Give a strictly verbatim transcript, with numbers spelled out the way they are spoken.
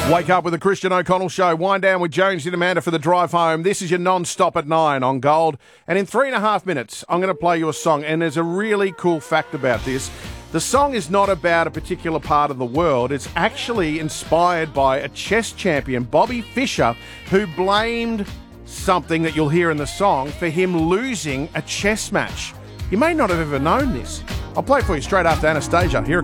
Wake up with the Christian O'Connell Show. Wind down with Jones and Amanda for the drive home. This is your non-stop at nine on Gold. And in three and a half minutes, I'm going to play you a song. And there's a really cool fact about this. The song is not about a particular part of the world. It's actually inspired by a chess champion, Bobby Fischer, who blamed something that you'll hear in the song for him losing a chess match. You may not have ever known this. I'll play it for you straight after Anastasia. Here